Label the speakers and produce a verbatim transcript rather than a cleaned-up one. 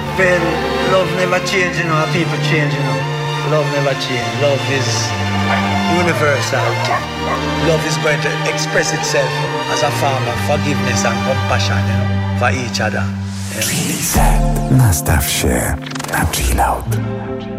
Speaker 1: Well, love never change, you know, people change, you know. Love never change. Love is universal. Love is going to express itself as a form of forgiveness and compassion, you know, for each other.
Speaker 2: Nastaw się na chillout.